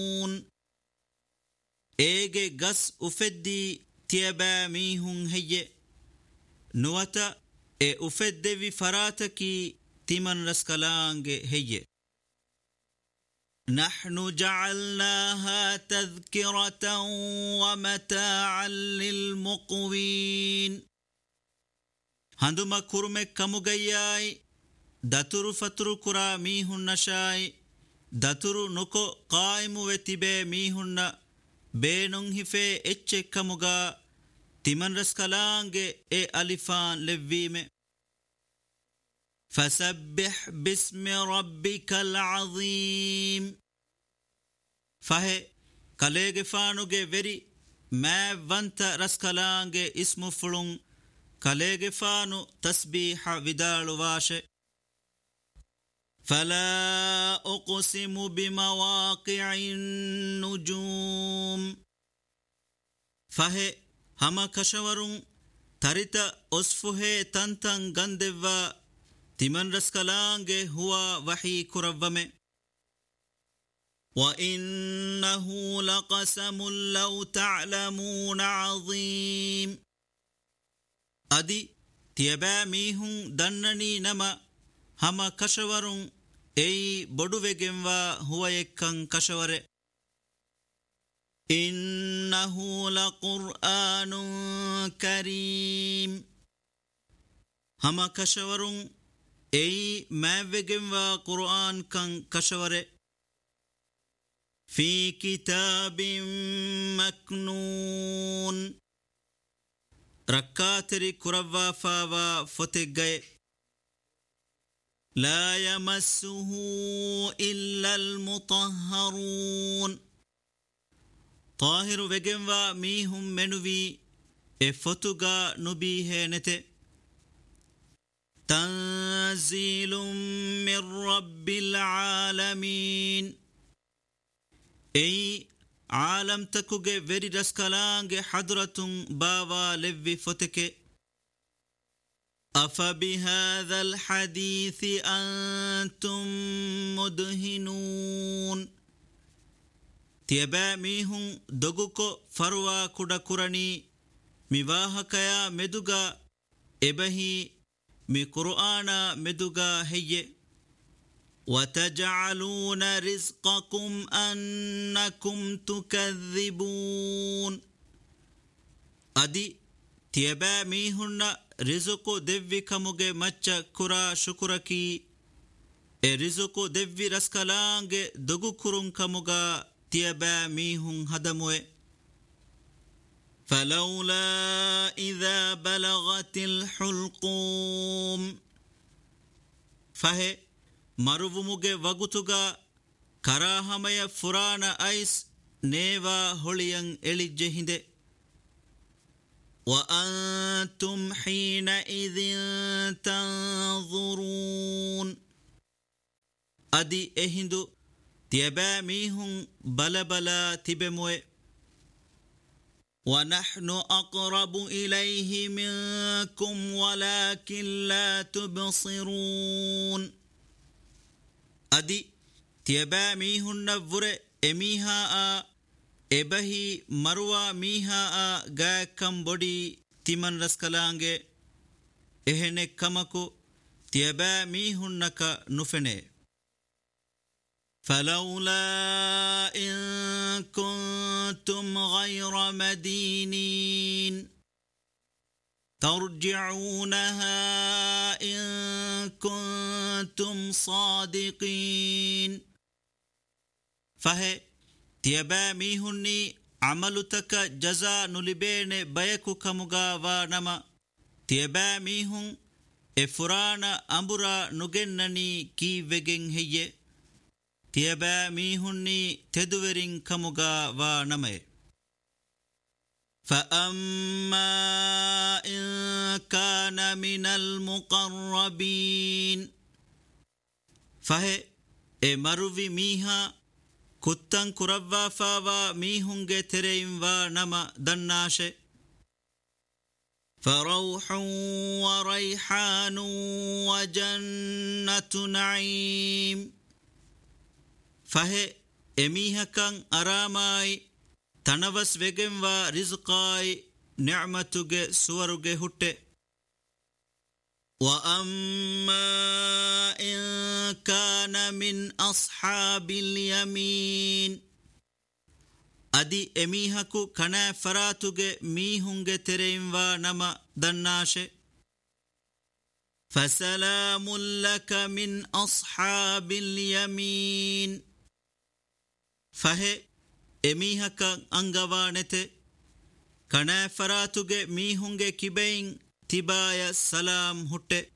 Ege gas ufeddi tiaba mihun heye nuwata ufeddevi farataki timan raskalange heye. نحن جعلناها تذكرة ومتاعا للمقوين. هندما كرمك كمغياي داترو فترو كرا ميهن نشاي داترو نكو قائم وتبه ميهن بينون هفه اتشك كمغا تمن رسكالانge ألفان لفيمه. فسبح باسم ربك العظيم. فهي كاليغ فانوغي وري ما وانت رسكالانge اسم فلون كاليغ فانو تسبيح ودالو واشي. فلا أقسم بمواقع النجوم. فهي هما كشورون تريتا أصفه تنتن غندوا تمن رسكالانge هو وحي كربمه. وإنه لقسم لو تعلمون عظيم. أدي تيبا ميهن دنني نما هما كشورون أي بدوغنوا هو يكن كشور. إنه لقرآن كريم. هما كشورون أي ما وجنوا قرآن كان كشورة. في كتاب مكنون. ركاتري كروا فاوا فتجي. لا يمسه إلا المطهرون. طاهر وجنوا ميهم منوي افتوغا نبيه نته. تنزيل من رب العالمين. أي عالم تكوغي وري رسكالانge حضرة بابا لفي فتك. أفبهذا الحديث أنتم مدهنون. تيبا ميهم دغوكو فروا كودا كوراني ميواهكيا مدوغا إبهي مي قرآن مدوغا هي. وتجعلون رزقكم أنكم تكذبون. أدي تيبا ميهن رزقو دفي كموغي مچا كرا شكركي. رزقو دفي رسكالانge دغو كرون كموغا تيبا ميهن هدموه. فلولا إذا بلغت الحلقوم. فهي مروفموغي وغتوغا كراهمي فرانا أيس نيوا هوليان إليجهند. وأنتم حينئذ تنظرون. أدي إهندو تيبا ميهن بلا تبموه. ونحن أقرب إليه منكم ولكن لا تبصرون. أدي تيبا ميهن نفر إميها إبهي مروى ميها غا كم بدي تمن رسكالانge إهنه كمكو تيبا ميهن نكا نفنه. فلولا إن كنتم غير مدينين ترجعونها إن كنتم صادقين. فهي تيبا ميهني عملتك جزا نلبين بيكو كمغا ونما. تيبا ميهن إفرانا أمبرا نغنني كي وگن هي. تيبا ميهني تدورين كمغا ونمي. فأما إن كان من المقربين. فهي مروي ميها كتن كربا فاوا ميهنگ ترين ونما دناشه. فروح وريحان وجنة نعيم. فهي ಎಮೀಹಕಂ ಅರಾಮಾಯಿ ತನವಸ್ ವೆಗೆಂವಾ ರಿಜ್ಕಾಯಿ ನಿಅಮತುಗೆ ಸುವರುಗೆ ಹುಟ್ಟೆ. وأما إن كان من أصحاب اليمين أدي أميهكو كنا فراتوغي ميهونغي ترينوا نما دناشي فسلام لك من أصحاب اليمين فهي أميهكا أنغوانته كنا فراتوغي ميهونغي كيبين تبايا سلام هوتي